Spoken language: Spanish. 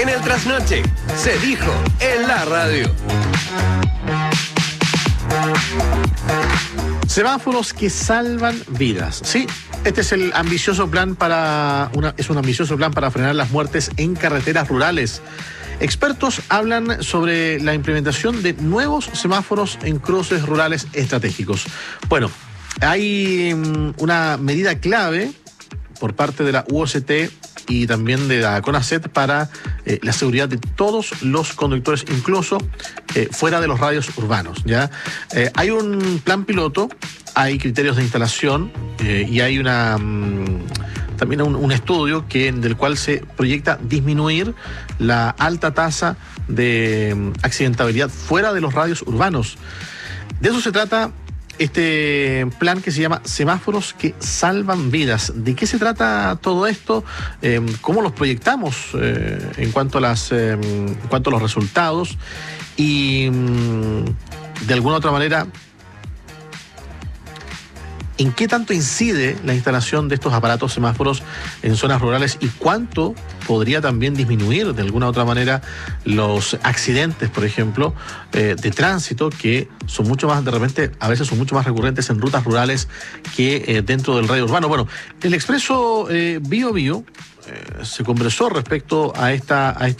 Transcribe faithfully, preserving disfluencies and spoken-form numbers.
En el trasnoche, se dijo en la radio. Semáforos que salvan vidas. Sí, este es el ambicioso plan para una, es un ambicioso plan para frenar las muertes en carreteras rurales. Expertos hablan sobre la implementación de nuevos semáforos en cruces rurales estratégicos. Bueno, hay una medida clave por parte de la U O C T y también de la CONACET para eh, la seguridad de todos los conductores, incluso eh, fuera de los radios urbanos, ¿ya? Eh, hay un plan piloto, hay criterios de instalación eh, y hay una um, también un, un estudio que, del cual se proyecta disminuir la alta tasa de um, accidentabilidad fuera de los radios urbanos. De eso se trata este plan que se llama Semáforos que Salvan Vidas. ¿De qué se trata todo esto? Eh, ¿Cómo los proyectamos eh, en cuanto a las, eh, en cuanto a los resultados? Y mm, de alguna otra manera, ¿en qué tanto incide la instalación de estos aparatos semáforos en zonas rurales y cuánto podría también disminuir de alguna otra manera los accidentes, por ejemplo, eh, de tránsito, que son mucho más, de repente, a veces son mucho más recurrentes en rutas rurales que eh, dentro del radio urbano? Bueno, el Expreso eh, Bio Bio eh, se conversó respecto a esta, a esta